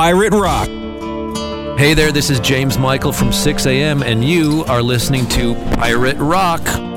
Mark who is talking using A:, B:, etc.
A: Pirate Rock.
B: Hey there, this is James Michael from 6 a.m., and you are listening to Pirate Rock.